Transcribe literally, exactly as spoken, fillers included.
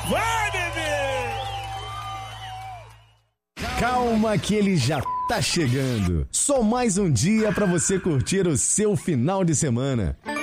Vai, bebê! Calma que ele já tá chegando. Só mais um dia pra você curtir o seu final de semana.